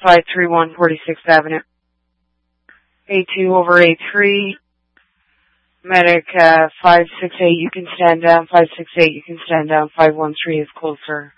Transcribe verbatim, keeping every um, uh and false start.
five three one, forty-sixth Avenue. A two over A three. Medic, uh, five six eight, you can stand down. five six eight, you can stand down. five one three is closer.